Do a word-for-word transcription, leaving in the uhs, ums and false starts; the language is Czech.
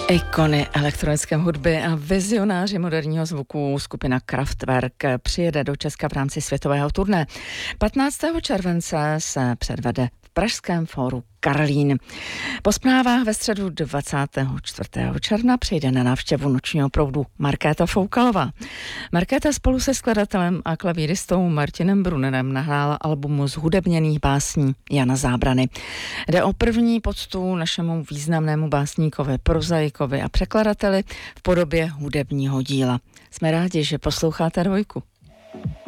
Ikony elektronické hudby a vizionáři moderního zvuku skupina Kraftwerk přijede do Česka v rámci světového turné. patnáctého července se předvede v pražském fóru Karlín. Po zprávách ve středu dvacátého čtvrtého června přijde na návštěvu nočního proudu Markéta Foukalová. Markéta spolu se skladatelem a klavíristou Martinem Brunnerem nahrála album zhudebněných básní Jana Zábrany. Jde o první poctu našemu významnému básníkovi, prozaikovi a překladateli v podobě hudebního díla. Jsme rádi, že posloucháte Dvojku.